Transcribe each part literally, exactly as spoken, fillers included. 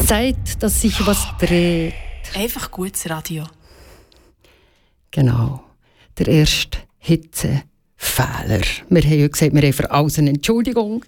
Zeit, dass sich was dreht. Einfach gutes Radio. Genau. Der erste Hitzefehler. Wir haben ja gesagt, wir haben für alles eine Entschuldigung.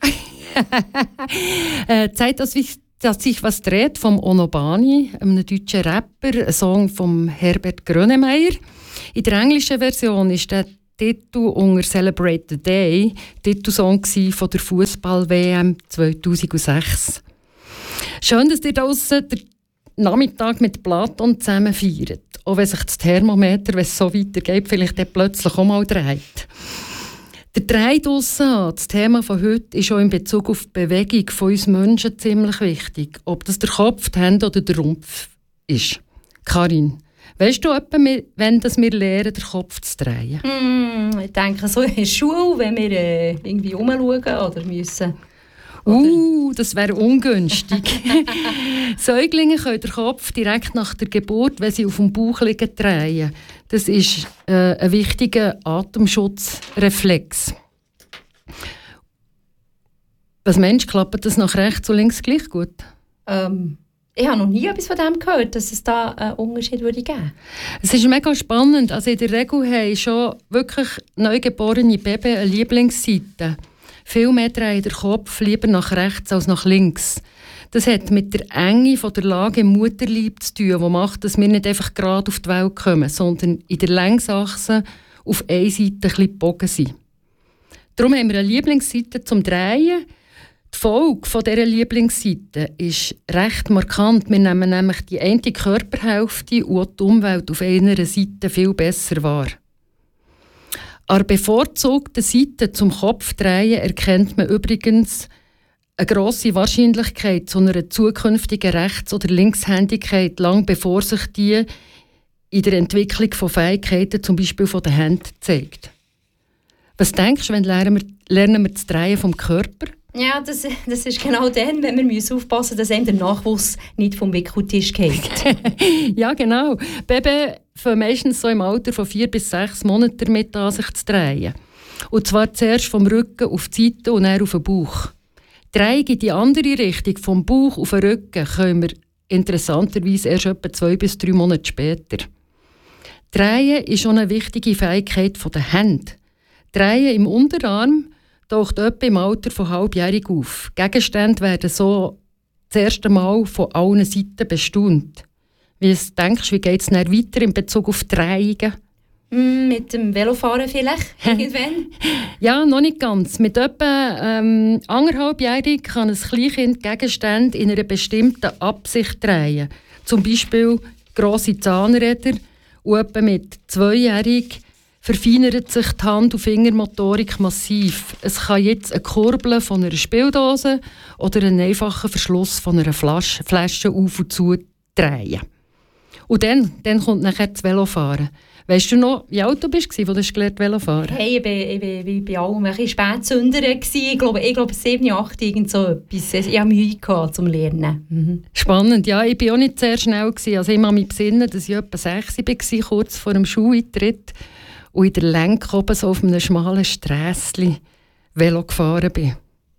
äh, Zeit, dass, ich, dass sich was dreht vom Onobani, einem deutschen Rapper, ein Song von Herbert Grönemeyer. In der englischen Version ist der Titel unter «Celebrate the Day» Titelsong von der Fußball-W M zweitausendsechs. Schön, dass ihr draussen den Nachmittag mit Platon zusammen feiert. Auch wenn sich das Thermometer, wenn es so weitergeht, vielleicht dann plötzlich auch mal dreht. Der Dreh draussen, das Thema von heute, ist auch in Bezug auf die Bewegung von uns Menschen ziemlich wichtig. Ob das der Kopf, die Hände oder der Rumpf ist. Karin, weißt du etwa, wenn das wir lernen, den Kopf zu drehen? Mm, ich denke, so in der Schule, wenn wir äh, irgendwie rumschauen oder müssen. Uh, das wäre ungünstig. Säuglinge können den Kopf direkt nach der Geburt, wenn sie auf dem Bauch liegen, drehen. Das ist äh, ein wichtiger Atemschutzreflex. Als Mensch klappt das nach rechts und links gleich gut? Ähm, ich habe noch nie etwas von dem gehört, dass es da einen Unterschied würde geben. Es ist mega spannend. Also in der Regel haben schon wirklich neugeborene Babys eine Lieblingsseite. Viel mehr drehen den Kopf lieber nach rechts als nach links. Das hat mit der Enge von der Lage im Mutterleib zu tun, die macht, dass wir nicht einfach gerade auf die Welt kommen, sondern in der Längsachse auf einer Seite ein bisschen gebogen sind. Darum haben wir eine Lieblingsseite zum Drehen. Die Folge von dieser Lieblingsseite ist recht markant. Wir nehmen nämlich die eine Körperhälfte und die Umwelt auf einer Seite viel besser wahr. An der bevorzugten Seite zum Kopfdrehen erkennt man übrigens eine grosse Wahrscheinlichkeit zu einer zukünftigen Rechts- oder Linkshändigkeit, lang bevor sich die in der Entwicklung von Fähigkeiten, zum Beispiel von den Händen, zeigt. Was denkst du, wenn lernen wir, lernen wir das Drehen vom Körper? Ja, das, das ist genau dann, wenn wir müssen aufpassen müssen, dass einem der Nachwuchs nicht vom Wickeltisch geht. Ja, genau. Babys fangen meistens so im Alter von vier bis sechs Monaten damit an, sich zu drehen. Und zwar zuerst vom Rücken auf die Seite und dann auf den Bauch. Die Drehung in die andere Richtung, vom Bauch auf den Rücken, können wir interessanterweise erst etwa zwei bis drei Monate später. Drehen ist schon eine wichtige Fähigkeit der Hände. Drehen im Unterarm taucht etwa im Alter von halbjährig auf. Gegenstände werden so das erste Mal von allen Seiten bestaunt. Wie denkst du, wie geht es dann weiter in Bezug auf Drehungen? Mm, mit dem Velofahren vielleicht, irgendwann? Ja, noch nicht ganz. Mit etwa ähm, anderthalbjährig kann ein Kleinkind Gegenstände in einer bestimmten Absicht drehen. Zum Beispiel grosse Zahnräder. Und etwa mit zweijährig verfeinert sich die Hand- und Fingermotorik massiv. Es kann jetzt eine Kurbel von einer Spieldose oder einen einfachen Verschluss von einer Flasche, Flasche auf und zu drehen. Und dann, dann kommt nachher das Velofahren. Weißt du noch, wie alt du warst, als du gelernt Velofahren? Hey, ich war ich, ich, ich bei allem ein bisschen Spätzünder. Ich glaube, ich glaube sieben, acht, irgend so etwas. Ich hatte Mühe zum Lernen. Mhm. Spannend, ja. Ich war auch nicht sehr schnell. Also ich kann mich besinnen, dass ich etwa sechs war, kurz vor dem Schuleintritt. Und in der Lenk oben so auf einem schmalen Strässchen Velo gefahren bin.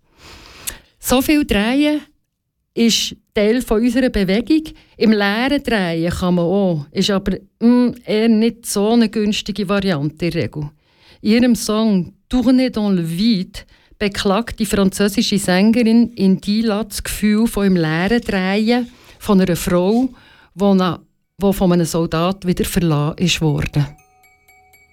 So viel Drehen ist Teil von unserer Bewegung. Im leeren Drehen kann man auch, ist aber mh, eher nicht so eine günstige Variante in der Regel. In ihrem Song «Tourner dans le vide» beklagt die französische Sängerin Indila das Gefühl von im leeren Drehen von einer Frau, die von einem Soldat wieder verlassen ist worden.